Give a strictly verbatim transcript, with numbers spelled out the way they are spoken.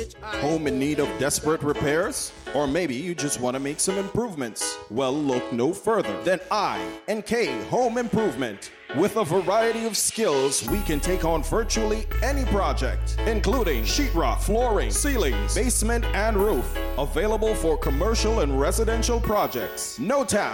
Home in need of desperate repairs? Or maybe you just want to make some improvements? Well, look no further than I, N K Home Improvement. With a variety of skills, we can take on virtually any project, including sheetrock, flooring, ceilings, basement, and roof. Available for commercial and residential projects. No task